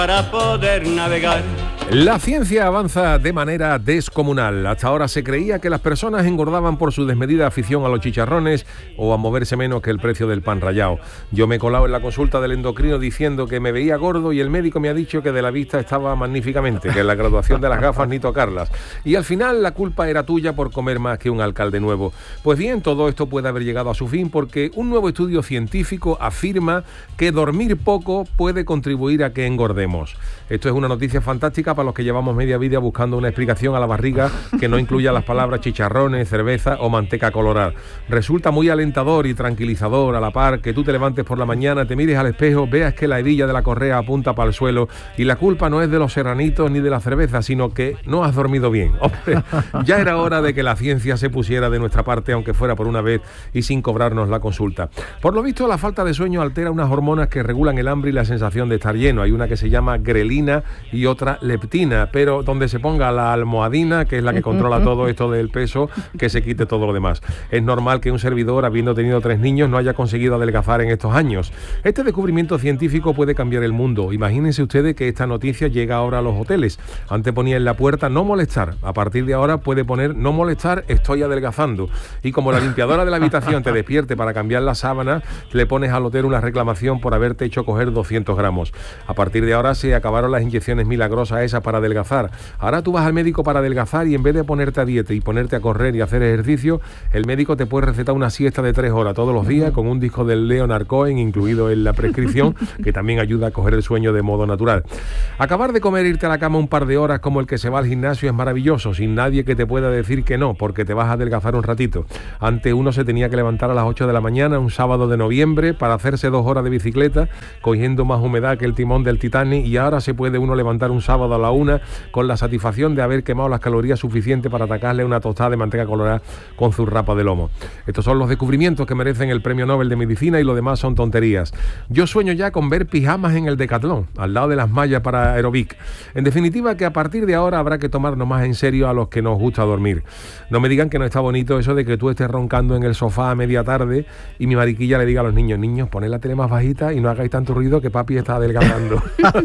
para poder navegar. La ciencia avanza de manera descomunal. Hasta ahora se creía que las personas engordaban por su desmedida afición a los chicharrones o a moverse menos que el precio del pan rallado. Yo me he colado en la consulta del endocrino diciendo que me veía gordo y el médico me ha dicho que de la vista estaba magníficamente, que en la graduación de las gafas ni tocarlas. Y al final la culpa era tuya por comer más que un alcalde nuevo. Pues bien, todo esto puede haber llegado a su fin porque un nuevo estudio científico afirma que dormir poco puede contribuir a que engordemos. Esto es una noticia fantástica para los que llevamos media vida buscando una explicación a la barriga que no incluya las palabras chicharrones, cerveza o manteca colorada. Resulta muy alentador y tranquilizador a la par que tú te levantes por la mañana, te mires al espejo, veas que la hebilla de la correa apunta para el suelo y la culpa no es de los serranitos ni de la cerveza, sino que no has dormido bien. Hombre, ya era hora de que la ciencia se pusiera de nuestra parte, aunque fuera por una vez y sin cobrarnos la consulta. Por lo visto, la falta de sueño altera unas hormonas que regulan el hambre y la sensación de estar lleno. Hay una que se llama grelina y otra leptina, pero donde se ponga la almohadina, que es la que controla todo esto del peso, que se quite todo lo demás. Es normal que un servidor, habiendo tenido 3 niños, no haya conseguido adelgazar en estos años. Este descubrimiento científico puede cambiar el mundo. Imagínense ustedes que esta noticia llega ahora a los hoteles. Antes ponía en la puerta no molestar. A partir de ahora puede poner no molestar, estoy adelgazando. Y como la limpiadora de la habitación te despierte para cambiar la sábana, le pones al hotel una reclamación por haberte hecho coger 200 gramos. A partir de ahora se acabaron las inyecciones milagrosas esas para adelgazar. Ahora tú vas al médico para adelgazar y en vez de ponerte a dieta y ponerte a correr y hacer ejercicio, el médico te puede recetar una siesta de 3 horas todos los días con un disco del Leonard Cohen incluido en la prescripción, que también ayuda a coger el sueño de modo natural. Acabar de comer e irte a la cama un par de horas como el que se va al gimnasio es maravilloso, sin nadie que te pueda decir que no, porque te vas a adelgazar un ratito. Antes uno se tenía que levantar a las 8 de la mañana, un sábado de noviembre, para hacerse 2 horas de bicicleta, cogiendo más humedad que el timón del Titanic, y ahora se puede uno levantar un sábado a la 1 con la satisfacción de haber quemado las calorías suficientes para atacarle una tostada de manteca colorada con zurrapa de lomo. Estos son los descubrimientos que merecen el Premio Nobel de Medicina y lo demás son tonterías. Yo sueño ya con ver pijamas en el Decathlon, al lado de las mallas para aerobic. En definitiva, que a partir de ahora habrá que tomarnos más en serio a los que nos gusta dormir. No me digan que no está bonito eso de que tú estés roncando en el sofá a media tarde y mi mariquilla le diga a los niños, poned la tele más bajita y no hagáis tanto ruido que papi está adelgazando.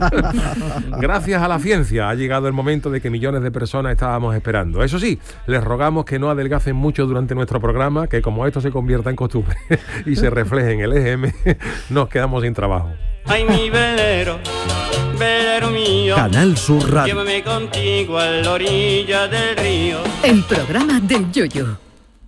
Gracias a la ciencia ha llegado el momento de que millones de personas estábamos esperando. Eso sí, les rogamos que no adelgacen mucho durante nuestro programa, que como esto se convierta en costumbre y se refleje en el EGM, nos quedamos sin trabajo. Ay, mi velero, velero mío, Canal Sur Radio. llévame contigo a la orilla del río. El programa del Yoyo.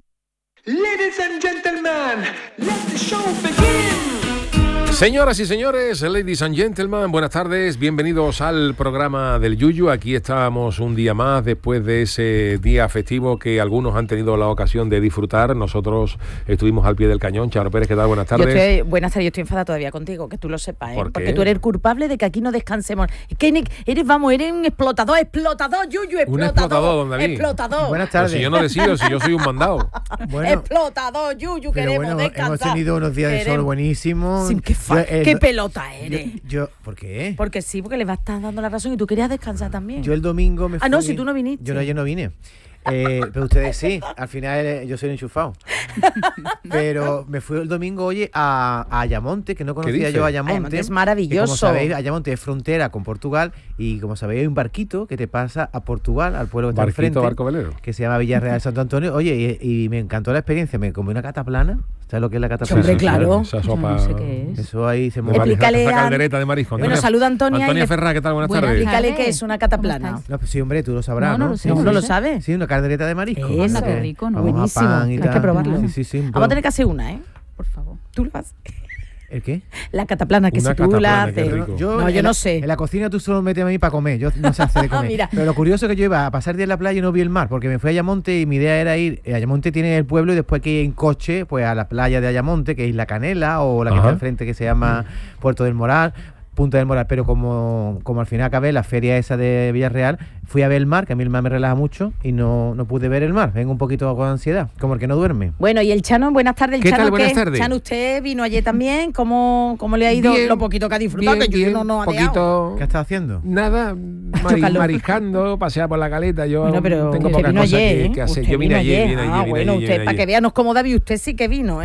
Ladies and gentlemen, let the show begin. Señoras y señores, ladies and gentlemen, buenas tardes, bienvenidos al programa del Yuyu. Aquí estamos un día más después de ese día festivo que algunos han tenido la ocasión de disfrutar. Nosotros estuvimos al pie del cañón. Charo Pérez, ¿qué tal? Buenas tardes. Buenas tardes, yo estoy enfadada todavía contigo, que tú lo sepas, ¿eh? ¿Por qué? Porque tú eres el culpable de que aquí no descansemos. Es que eres un explotador, Yuyu, explotador. Un explotador, don David. Explotador. Buenas tardes. Pero si yo no decido, si yo soy un mandado. Bueno, Explotador, Yuyu, pero queremos bueno, descansar. hemos tenido unos días de sol buenísimos. Sí, qué pelota eres. ¿Por qué? Porque sí, porque le vas a estar dando la razón y tú querías descansar también. Yo el domingo me fui... no, si tú no viniste. Yo no vine. Pero ustedes sí, al final yo soy un enchufado. Pero me fui el domingo, oye, a Ayamonte, que no conocía yo Ayamonte. Ayamonte es maravilloso. Y como sabéis, Ayamonte es frontera con Portugal y como sabéis hay un barquito que te pasa a Portugal, al pueblo que está enfrente, Barco velero. que se llama Villarreal de Santo Antonio. Oye, y me encantó la experiencia, me comí una cata plana. ¿Sabes lo que es la cata plana? Hombre, claro. Esa sopa. No sé qué es. Eso ahí se me Explícale Esa a- caldereta de marisco. Bueno, saluda a Antonia. Antonia Ferrá, ¿qué tal? Buenas tardes. Explícale qué es una cataplana. No, pues sí, hombre, tú lo sabrás, No, ¿no? no lo sé. Sí, ¿No sí. lo sabes? Sí, una caldereta de marisco. Eso. Qué rico, ¿no? Vamos a Buenísimo. pan y Hay tal. que probarlo. Sí, Vamos a tener que hacer una, ¿eh? Por favor. Tú lo haces. ¿El qué? La cataplana, que Una si tú la cataplana, qué haces. rico. No, yo no sé. En la cocina tú solo metes a mí para comer, yo no sé hacer de comer. Mira. Pero lo curioso es que yo iba a pasar día en la playa y no vi el mar, porque me fui a Ayamonte y mi idea era ir. Ayamonte tiene el pueblo y después que ir en coche pues a la playa de Ayamonte, que es Isla Canela, o la que está enfrente que se llama Puerto del Moral, Punta del Moral. Pero como al final acabé la feria esa de Villarreal, fui a ver el mar, que a mí el mar me relaja mucho, y no pude ver el mar. Vengo un poquito con ansiedad, como el que no duerme. Bueno, y el Chano, buenas tardes. ¿Qué Chano, tal? Buenas tardes. Chano, usted vino ayer también. ¿Cómo le ha ido? Bien, Lo poquito que ha disfrutado, bien, que yo bien, no ha dejado. poquito. ¿Qué estás haciendo? Nada, Calor. mariscando, pasear por la caleta. Yo Bueno, pero tengo usted pocas vino cosas ayer, que ¿eh? hacer. Usted Yo vine vino ayer, ayer. vine Bueno, ayer, usted, vine para ayer. que veanos cómo David, usted sí que vino, ¿eh?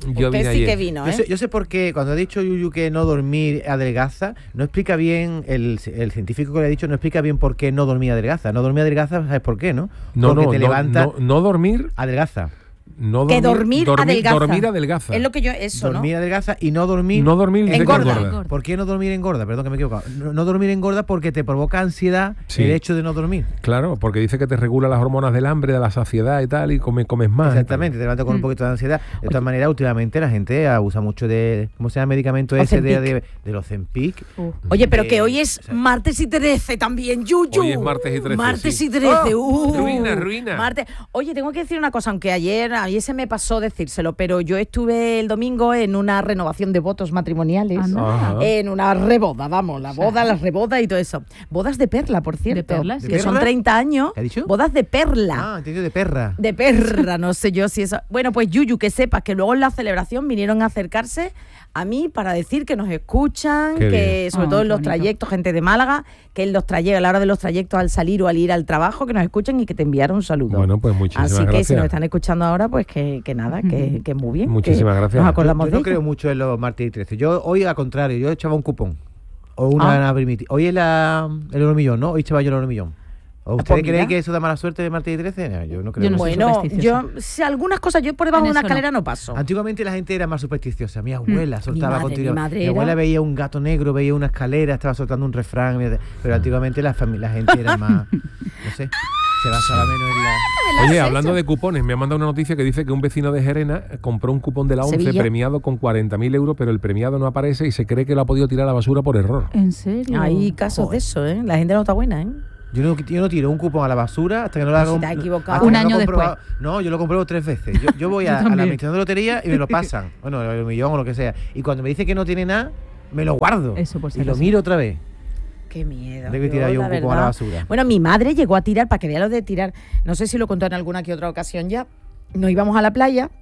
Yo Usted vine sí ayer. que vino, ¿eh? Yo sé por qué, cuando ha dicho Yuyu que no dormir adelgaza, no explica bien, el científico que le ha dicho no explica bien por qué no dormir adelgaza. No dormir adelgaza, ¿sabes por qué, no? No, Porque no, te no, levanta no dormir, adelgaza. no Que dormir, adelgaza. dormir adelgaza. Es lo que yo, eso, Dormir ¿no? adelgaza y no dormir... No dormir dice que Engorda. engorda. ¿Por qué no dormir engorda? Perdón que me he equivocado. No dormir engorda porque te provoca ansiedad Sí. el hecho de no dormir. Claro, porque dice que te regula las hormonas del hambre, de la saciedad y tal, y comes más. Exactamente, te levantas con un poquito de ansiedad. De todas maneras, últimamente la gente abusa mucho de, ¿cómo se llama el medicamento ese? De los Ozempic. Oye, pero que hoy es martes y 13 también, Yuyu. Hoy es martes y 13, Martes sí. y 13. Ruina. Martes. Oye, tengo que decir una cosa, aunque ayer se me pasó decírselo, pero yo estuve el domingo en una renovación de votos matrimoniales. Ajá. En una reboda, vamos, la boda, la reboda y todo eso. Bodas de perla, por cierto. ¿De perla? Que ¿De son perla? 30 años. ¿Qué ha dicho? Bodas de perla. Ah, entendido, de perra. De perra, no sé yo si eso. Bueno, pues Yuyu, que sepas que luego en la celebración vinieron a acercarse a mí para decir que nos escuchan, Qué que bien. sobre todo Qué en los bonito. trayectos, gente de Málaga, que en los trayectos, a la hora de los trayectos al salir o al ir al trabajo, que nos escuchen y que te enviaron un saludo. Bueno, pues muchísimas Así que gracias. si nos están escuchando ahora, pues que nada, que muy bien. Muchísimas que gracias. Nos acordamos Yo de no ello. creo mucho en los martes y 13. Yo hoy, al contrario, yo echaba un cupón. O una primitiva. Hoy es el euromillón, ¿no? Hoy echaba yo el euromillón. ¿O pues ustedes mira. creen que eso da mala suerte de martes y 13? No, yo no creo. Yo no soy Bueno, supersticiosa. yo, si algunas cosas, yo por debajo En de una eso no. escalera no paso. Antiguamente la gente era más supersticiosa. Mi abuela soltaba madre, continuamente. mi madre Mi abuela era- veía un gato negro, veía una escalera, estaba soltando un refrán. Pero antiguamente la gente era más. No sé. Se basaba menos en la. Oye, hablando de cupones, me ha mandado una noticia que dice que un vecino de Gerena compró un cupón de la ONCE Sevilla. premiado con 40.000 euros, pero el premiado no aparece y se cree que lo ha podido tirar a la basura por error. ¿En serio? Hay casos de eso, ¿eh? La gente no está buena, ¿eh? Yo no tiro un cupón a la basura hasta que no lo haga Si te has equivocado. hasta Un que no año lo compruebo- después. No, yo lo compruebo 3 veces. Yo voy a la también. administración de lotería y me lo pasan. Bueno, el millón o lo que sea. Y cuando me dice que no tiene nada, me lo guardo. Eso por si y lo acaso. miro otra vez. Qué miedo. Tengo que tirar yo un la cupón a la verdad. basura. Bueno, mi madre llegó a tirar, para que vea lo de tirar, no sé si lo contó en alguna que otra ocasión ya, nos íbamos a la playa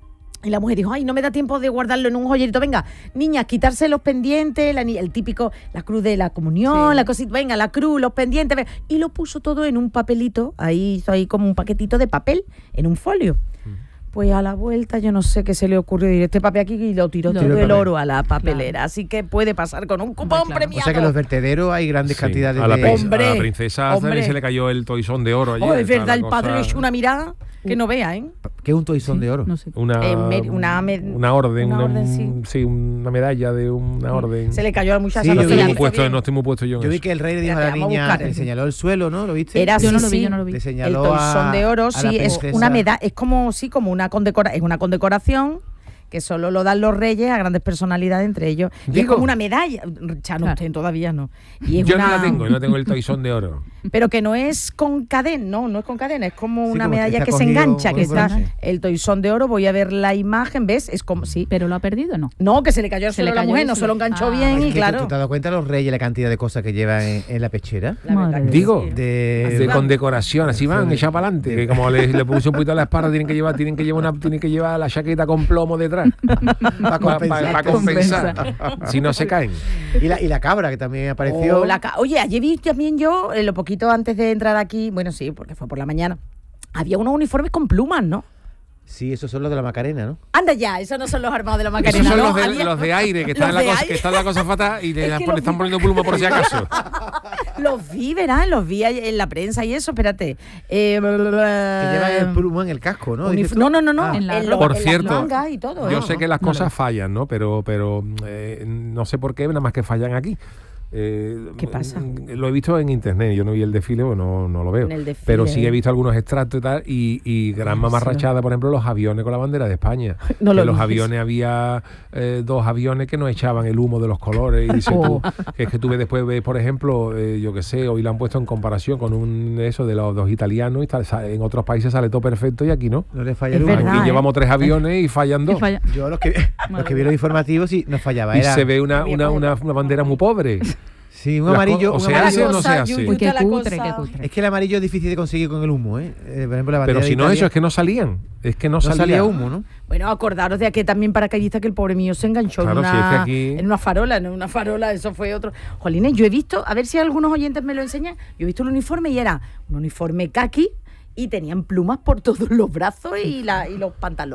y la mujer dijo, ay, no me da tiempo de guardarlo en un joyerito, venga, niñas, quitarse los pendientes, el típico, la cruz de la comunión, la cosita, venga, la cruz, los pendientes, venga. Y lo puso todo en un papelito, ahí hizo ahí como un paquetito de papel, en un folio. Pues a la vuelta yo no sé qué se le ocurrió decir este papel aquí y lo tiró Lo todo tiró el el papel. oro a la papelera. Así que puede pasar con un cupón claro. premiado. O sea que en los vertederos hay grandes Sí, cantidades a la, de. Hombre, a la princesa hombre. se le cayó el toisón de oro ayer. Oh, es está verdad, la el padre cosa- le echó una mirada que no vea, ¿eh? ¿Qué es un toisón de oro? No sé. Una orden, una orden, sí. una medalla de una orden. Se le cayó a la muchacha. Sí, no yo estoy vi- muy puesto, no estoy muy puesto yo en Yo vi eso. que el rey le dijo a la Espérate, vamos a niña, buscar. le señaló el suelo, ¿no? ¿Lo viste? Era Yo no sí, lo vi, sí. yo no lo vi. Le El señaló toisón de oro, a la sí, es princesa. una medalla, es como una condecoración que solo lo dan los reyes a grandes personalidades, entre ellos. Y es Digo. como una medalla. Chano, Claro. usted todavía no. Y es Yo una, no la tengo, yo no tengo el toisón de oro. Pero que no es con cadena, no es con cadena, es como Sí, una como que medalla está que se cogido engancha, con que está bronce. el toisón de oro. Voy a ver la imagen, ¿ves? Es como, sí. ¿Pero lo ha perdido o no? No, que se le cayó al Se le suelo a la cayó mujer, el no se suelo. lo enganchó Ah, bien Es y que claro. ¿Tú te has dado cuenta los reyes la cantidad de cosas que llevan en la pechera? La verdad Madre que Digo, sí. de van. condecoración, así van, echados para adelante. Que como le puse un poquito a la espalda, tienen que llevar la chaqueta con plomo detrás. Para Para compensar. Si no se caen. Y la cabra, que también apareció. Oye, ayer vi también yo, lo poquito antes de entrar aquí, bueno, sí, porque fue por la mañana, había unos uniformes con plumas, ¿no? Sí, esos son los de la Macarena, ¿no? Anda ya, esos no son los armados de la Macarena. Esos son ¿no? los de, Había- los de aire, que están, los en de la cosa, aire. que está en la cosa fatal y le Es que los están vi- poniendo pluma por si acaso. Los vi, ¿verdad? Los vi en la prensa y eso, espérate. Que llevan el pluma en el casco, ¿no? Dices tú. No, Ah. En la Por en las cierto, mangas y todo. yo ¿eh? sé que las cosas fallan, ¿no? Pero no sé por qué, nada más que fallan aquí. ¿Qué pasa? Lo he visto en internet, yo no vi el desfile, pues no lo veo. En el desfile. Pero sí he visto algunos extractos y tal, y gran mamarrachada, por ejemplo, los aviones con la bandera de España. No que lo los dices. aviones había 2 aviones que no echaban el humo de los colores. Y dices tú, que es que tú ves después, ves, por ejemplo, yo qué sé, hoy lo han puesto en comparación con eso de los 2 italianos y tal. En otros países sale todo perfecto y aquí no. No le falla Es el humo. verdad, Aquí ¿eh? llevamos 3 aviones y fallan 2. Que falla. Yo los que vi los informativos sí nos fallaba. Y Era, se ve una bandera muy pobre. sí, un Las amarillo. co- o un se amarillo. hace o no se hace. Uy, qué la cutre, cosa. qué cutre. Es que el amarillo es difícil de conseguir con el humo, ¿eh? Por ejemplo, la bandera Pero de si no Italia, eso, es que no salían. Es que no no salía humo, ¿no? Bueno, acordaros de aquel también paracaidista que el pobre mío se enganchó Claro, en, si es que una, aquí- en una farola, eso fue otro. Jolines, yo he visto, a ver si algunos oyentes me lo enseñan, yo he visto el uniforme y era un uniforme caqui y tenían plumas por todos los brazos y los pantalones.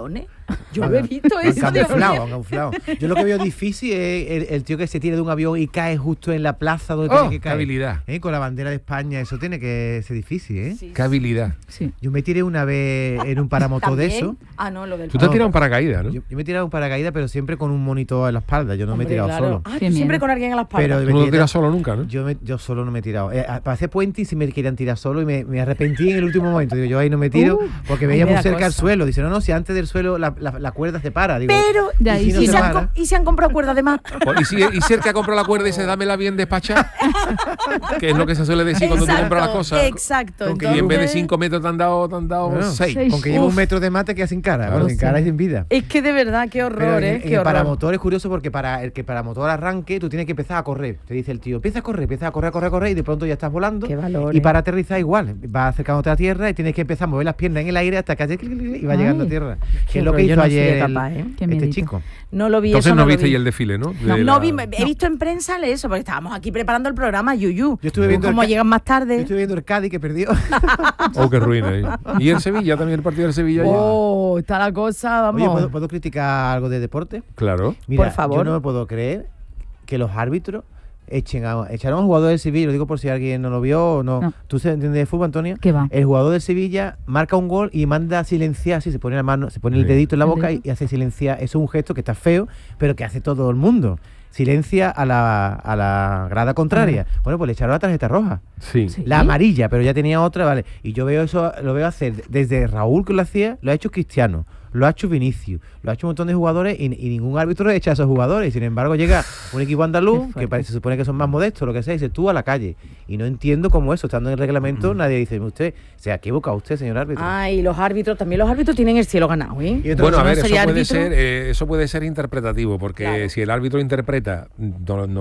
Yo lo he visto Han eso, Dios camuflado, mío. han camuflado. Yo lo que veo difícil es el tío que se tira de un avión y cae justo en la plaza donde Oh, tiene que qué caer. habilidad. Con la bandera de España, eso tiene que ser difícil, ¿eh? Sí. Qué habilidad. Sí. Yo me tiré una vez en un paramotor de ¿También? eso. Ah, no, lo del Tú te has No. tirado un paracaídas, ¿no? Yo me he tirado un paracaídas, pero siempre con un monitor en la espalda. Yo no me he Hombre, tirado claro. solo. Ah, Qué tú siempre miedo. con alguien a la espalda. Pero Tú no me te tiras solo nunca, ¿no? Yo solo no me he tirado. Para hacer puenting sí me querían tirar solo y me arrepentí en el último momento. Digo, yo ahí no me tiro porque veía me muy da cerca el cosa. suelo. Dice, no, si antes del suelo la cuerda se para. Digo, Pero, De ahí ¿y si no sí. se se han para? y se han comprado cuerdas de más. Pues, y cerca compró la cuerda y dice, dámela bien despachada. Que es lo que se suele decir cuando tú compras las cosas. Exacto. Con que Y en vez de entonces- 5 metros te han dado Bueno, 6. seis. Con que lleva un metro de mate queda sin cara. Bueno, sin cara y sin vida. Es que de verdad, qué Pero horror, en Qué el horror. paramotor es curioso porque para el que paramotor arranque, tú tienes que empezar a correr. Te dice el tío, empieza a correr, y de pronto ya estás volando. Qué valor, Y para aterrizar igual, vas acercándote a tierra y tienes que empezar a mover las piernas en el aire hasta que hace clic, clic, clic, y va Ay, llegando a tierra. qué Que es lo horror, que yo hizo no ayer sería capaz, ¿eh? Qué este miedito. chico. No lo vi, Entonces eso no lo viste vi. y el desfile, ¿no? No, De no la- vi, he visto en prensa eso, porque estábamos aquí preparando el programa, Yuyu. Yo estuve viendo Como el Ca- llegan más Yo tarde. estoy viendo el Cádiz que perdió. Oh, qué ruina. Y el Sevilla, también el partido del Sevilla. ayer. Oh, está la cosa, vamos. Oye, ¿puedo criticar algo de deporte? Claro. Mira, Por favor. yo no me puedo creer que los árbitros echaron a un jugador del Sevilla, lo digo por si alguien no lo vio o no. No. ¿Tú se entiendes de fútbol, Antonio? ¿Qué va? El jugador del Sevilla marca un gol y manda a silenciar, así se pone la mano, se pone el Sí. dedito en la ¿El boca dedo? y hace silenciar. Eso es un gesto que está feo, pero que hace todo el mundo. Silencia a la grada contraria. Bueno, pues le echaron la tarjeta roja. Sí. Sí. La amarilla, pero ya tenía otra, ¿vale? Y yo veo eso, lo veo hacer desde Raúl, que lo hacía, lo ha hecho Cristiano, lo ha hecho Vinicius, lo ha hecho un montón de jugadores y ningún árbitro echa a esos jugadores. Y sin embargo llega un equipo andaluz, que se supone que son más modestos, lo que sea, y dice tú a la calle. Y no entiendo cómo eso, estando en el reglamento, nadie dice, usted, se ha equivocado usted, señor árbitro. Ay, los árbitros, también los árbitros tienen el cielo ganado, ¿eh? Y otra Bueno, cosa, a ver, no sería eso árbitro. eso puede ser interpretativo, porque Claro. si el árbitro interpreta, no